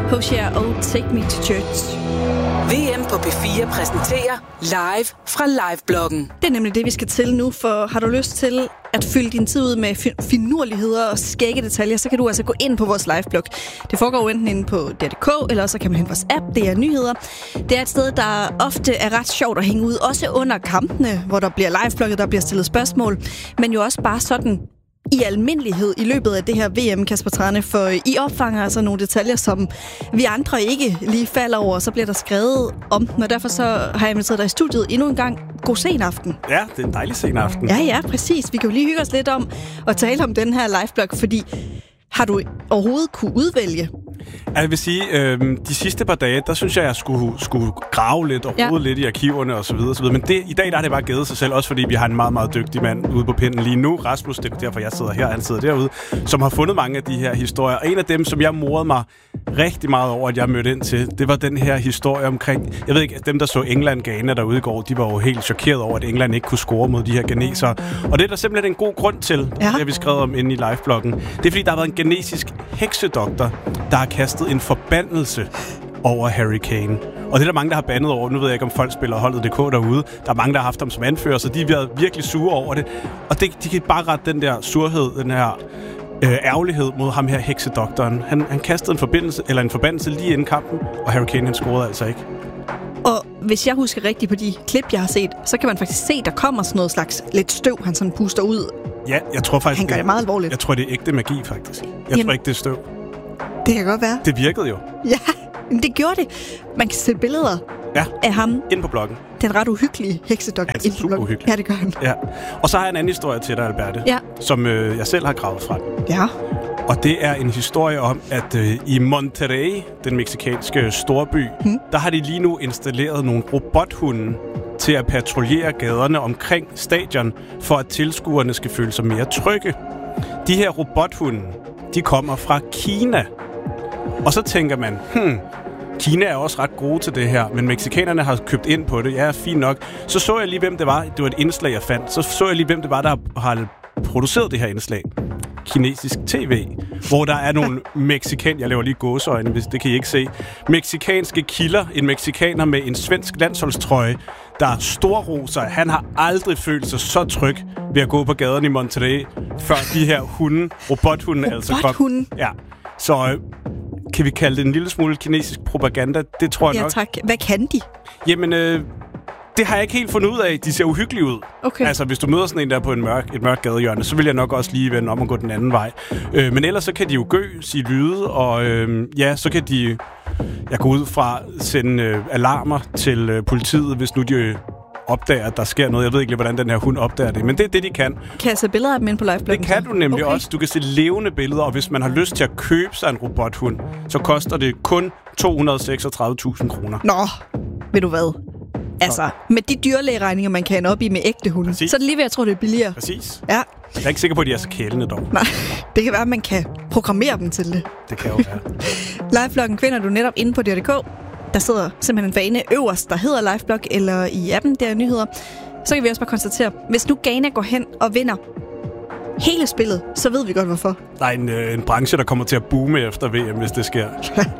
Hosier og Take Me to Church. VM på P4 præsenterer live fra Livebloggen. Det er nemlig det, vi skal til nu, for har du lyst til at fylde din tid ud med finurligheder og skægge detaljer, så kan du altså gå ind på vores liveblog. Det foregår enten inde på DR.dk, eller så kan man hente vores app, det er nyheder. Det er et sted, der ofte er ret sjovt at hænge ud, også under kampene, hvor der bliver liveblogget, der bliver stillet spørgsmål, men jo også bare sådan i almindelighed i løbet af det her VM, Kasper Trane, for I opfanger altså nogle detaljer, som vi andre ikke lige falder over, og så bliver der skrevet om den, og derfor så har jeg inviteret dig i studiet endnu en gang. God sen aften. Ja, det er en dejlig sen aften. Ja, præcis. Vi kan jo lige hygge os lidt om at tale om den her liveblog, fordi har du overhovedet kunne udvælge? Jeg vil sige, de sidste par dage, der synes jeg skulle grave lidt og rode lidt i arkiverne og så videre. Men i dag der har det bare givet sig selv, også fordi vi har en meget, meget dygtig mand ude på pinden lige nu. Rasmus, det er derfor jeg sidder her, han sidder derude, som har fundet mange af de her historier. Og en af dem, som jeg morede mig rigtig meget over, at jeg mødte ind til, det var den her historie omkring, jeg ved ikke, dem der så England-Ghana derude i går, de var jo helt chokeret over, at England ikke kunne score mod de her ghanesere. Og det er der simpelthen en god grund til, det har vi skrevet om inde i livebloggen. Det er fordi, der har været en ghanesisk heksedoktor, der har kastet en forbandelse over Harry Kane. Og det er der mange, der har bandet over. Nu ved jeg ikke, om folk spiller holdet.dk derude. Der er mange, der har haft ham som anfører, så de har været virkelig sure over det. Og de kan bare rette den der surhed, den her ærgerlighed mod ham her heksedoktoren. Han kastede en forbandelse lige inden kampen, og Harry Kane han scorede altså ikke. Og hvis jeg husker rigtigt på de klip, jeg har set, så kan man faktisk se, der kommer sådan noget slags lidt støv, han sådan puster ud. Ja, jeg tror faktisk... Han gør det meget alvorligt. Jeg tror, det er ægte magi, faktisk. Jeg tror ikke, det er støv. Det kan godt være. Det virkede jo. Ja, men det gjorde det. Man kan se billeder af ham. Inde på bloggen. Den ret uhyggelige heksedoktor. Ja, super uhyggelig. Ja, det gør han. Ja. Og så har jeg en anden historie til dig, Alberte. Ja. Som jeg selv har gravet frem. Ja. Og det er en historie om, at i Monterrey, den mexikanske storby, der har de lige nu installeret nogle robothunde til at patruljere gaderne omkring stadion, for at tilskuerne skal føle sig mere trygge. De her robothunde, de kommer fra Kina. Og så tænker man, Kina er også ret gode til det her, men mexikanerne har købt ind på det. Ja, fint nok. Så jeg lige, hvem det var. Det var et indslag, jeg fandt. Så jeg lige, hvem det var, der har produceret det her indslag. Kinesisk tv, hvor der er nogle jeg laver lige gåseøjne, hvis det kan I ikke se, mexikanske kilder, en mexikaner med en svensk landsholdstrøje, der storroser. Han har aldrig følt sig så tryg ved at gå på gaderne i Monterrey, før de her robothunde altså kom. Ja. Så kan vi kalde det en lille smule kinesisk propaganda? Det tror jeg nok. Ja, tak. Hvad kan de? Jamen, det har jeg ikke helt fundet ud af. De ser uhyggelige ud. Okay. Altså, hvis du møder sådan en der på et mørkt gadehjørne, så vil jeg nok også lige vende om og gå den anden vej. Men ellers så kan de jo sige lyde, og så kan de gå ud fra sende alarmer til politiet, hvis nu de opdager, at der sker noget. Jeg ved ikke lige, hvordan den her hund opdager det, men det er det, de kan. Kan jeg se billeder af dem inde på livebloggen? Det kan du nemlig også. Du kan se levende billeder, og hvis man har lyst til at købe sig en robothund, så koster det kun 236.000 kroner. Nå, ved du hvad? Altså, med de dyrlægeregninger, man kan op i med ægte hunde, så er det lige ved, jeg tror, det er billigere. Præcis. Ja. Jeg er ikke sikker på, at de er så kælende dog. Nej, det kan være, at man kan programmere dem til det. Det kan jo være. Livebloggen finder du netop inde på DR.dk. Der sidder simpelthen en fane øverst, der hedder Liveblog, eller i appen, der er nyheder. Så kan vi også bare konstatere, hvis nu Ghana går hen og vinder hele spillet, så ved vi godt, hvorfor. Der er en branche, der kommer til at boome efter VM, hvis det sker.